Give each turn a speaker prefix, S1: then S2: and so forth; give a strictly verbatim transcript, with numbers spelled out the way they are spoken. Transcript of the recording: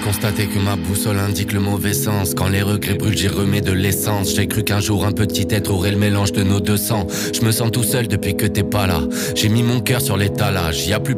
S1: Constater que ma boussole indique le mauvais sens. Quand les regrets brûlent, j'y remets de l'essence. J'ai cru qu'un jour un petit être aurait le mélange de nos deux sangs. Je me sens tout seul depuis que t'es pas là. J'ai mis mon cœur sur l'étalage, y a plus